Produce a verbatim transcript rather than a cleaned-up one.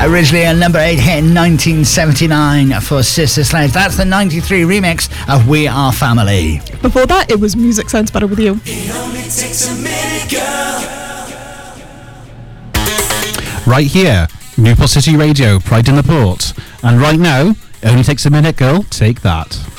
Originally a number eight hit in nineteen seventy-nine for Sister Sledge. That's the ninety-three remix of We Are Family. Before that, it was Music Sounds Better With You. It only takes a minute, girl. Right here, Newport City Radio, Pride in the Port. And right now, it only takes a minute, girl. Take that.